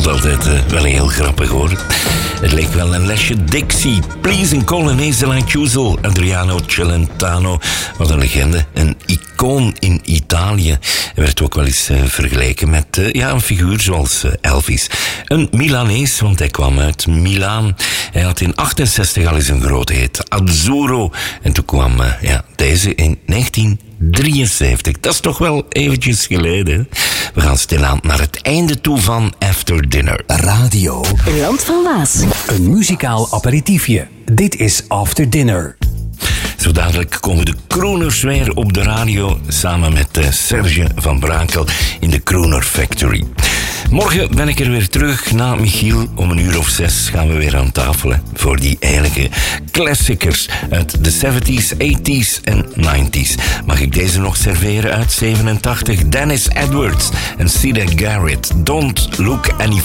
altijd wel heel grappig hoor. Het leek wel een lesje Dixie. Please and call an ace like usual. Adriano Celentano, wat een legende. Een icoon in Italië. Hij werd ook wel eens vergeleken met een figuur zoals Elvis. Een Milanees, want hij kwam uit Milaan. Hij had in 68 al eens een grote hit. Azzurro. En toen kwam deze in 1973. Dat is toch wel eventjes geleden. Hè? We gaan stilaan naar het einde toe van After Dinner. Radio Land van Waas. Een muzikaal aperitiefje. Dit is After Dinner. Zo dadelijk komen de Crooners weer op de radio samen met Serge van Brakel in de Crooner Factory. Morgen ben ik er weer terug na Michiel. Om 6:00 gaan we weer aan tafel voor die heilige classicers uit de 70s, 80s en 90s. Mag ik deze nog serveren uit 87? Dennis Edwards en Sida Garrett. Don't Look Any